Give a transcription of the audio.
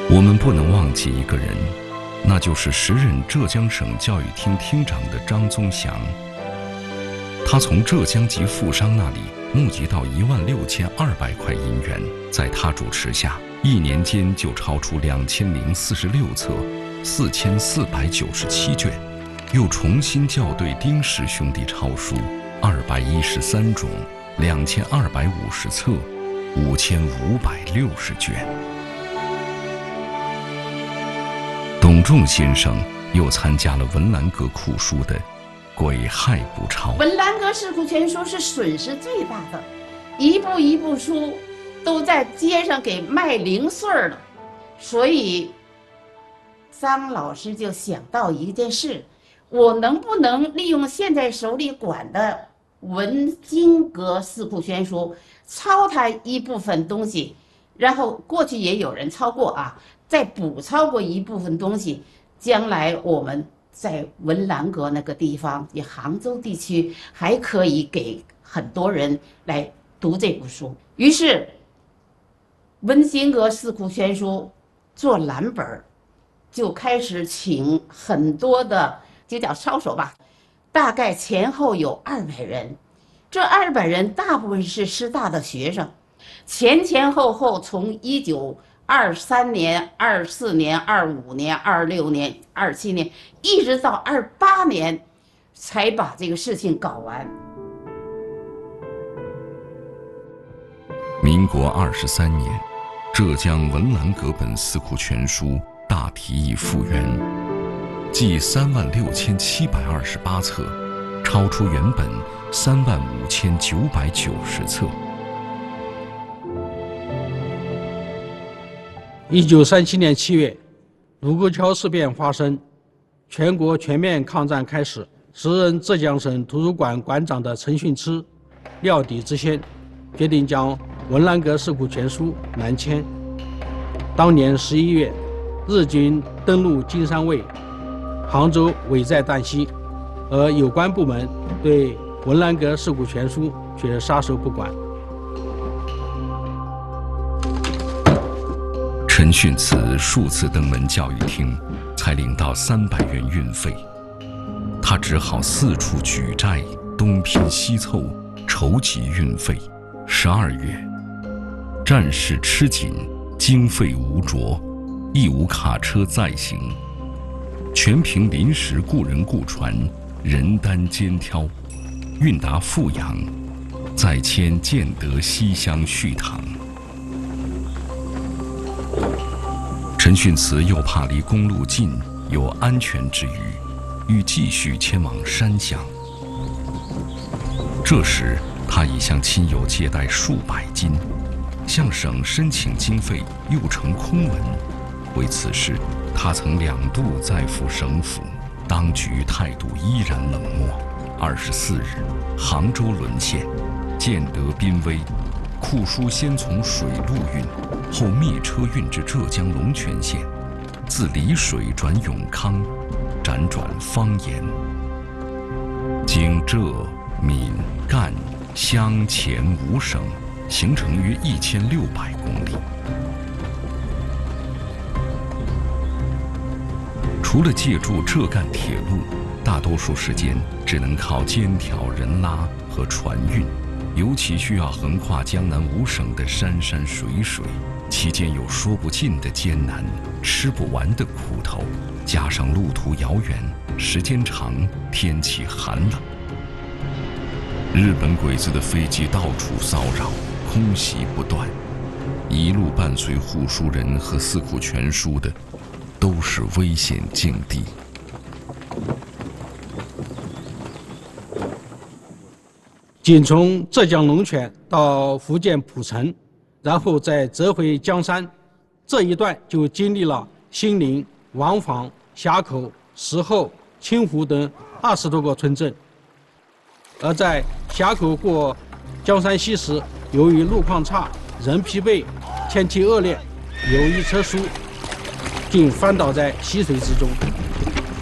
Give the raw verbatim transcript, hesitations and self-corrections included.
我们不能忘记一个人，那就是时任浙江省教育厅厅长的张宗祥。他从浙江籍富商那里募集到一万六千二百块银元，在他主持下，一年间就超出两千零四十六册，四千四百九十七卷，又重新校对丁氏兄弟抄书二百一十三种，两千二百五十册，五千五百六十卷。董仲先生又参加了文澜阁库书的癸亥不抄。 文澜阁四库全书是损失最大的，一部一部书都在街上给卖零碎了，所以张老师就想到一件事，我能不能利用现在手里管的文津阁四库全书抄它一部分东西，然后过去也有人抄过啊，再补抄过一部分东西，将来我们在文澜阁那个地方，也杭州地区还可以给很多人来读这部书。于是文津阁四库全书做蓝本，就开始请很多的就叫抄手吧，大概前后有二百人，这二百人大部分是师大的学生，前前后后从一九二三年、二四年、二五年、二六年、二七年，一直到二八年，才把这个事情搞完。 民国二十三年，浙江文澜阁本四库全书大题议复原，计三万六千七百二十八册，超出原本三万五千九百九十册。 一九三七年七月，卢沟桥事变发生，全国全面抗战开始。时任浙江省图书馆馆长的陈训之料敌之先，决定将文澜阁四库全书南迁。当年十一月，日军登陆金山卫，杭州危在旦夕，而有关部门对文澜阁四库全书却撒手不管。 陈训慈数次登门教育厅，才领到三百元运费，他只好四处举债，东拼西凑，筹集运费。十二月，战事吃紧，经费无着，亦无卡车载行，全凭临时雇人雇船，人单肩挑，运达富阳，再迁建德西乡续堂。陈训慈又怕离公路近有安全之虞，欲继续迁往山乡。这时他已向亲友借贷数百金，向省申请经费又成空文。为此事，他曾两度再赴省府，当局态度依然冷漠。二十四日，杭州沦陷，建德濒危，库书先从水路运，后密车运至浙江龙泉县，自丽水转永康，辗转方言，经浙、闽、赣、湘、黔五省，行程约一千六百公里。除了借助浙赣铁路，大多数时间只能靠肩挑、人拉和船运，尤其需要横跨江南五省的山山水水，期间有说不尽的艰难，吃不完的苦头，加上路途遥远，时间长，天气寒冷，日本鬼子的飞机到处骚扰，空袭不断，一路伴随护书人和四库全书的都是危险境地。 仅从浙江龙泉到福建浦城，然后再折回江山，这一段就经历了兴宁、王坊、峡口、石后、清湖等二十多个村镇。而在峡口过江山溪时，由于路况差、人疲惫、天气恶劣，有一车书竟翻倒在溪水之中。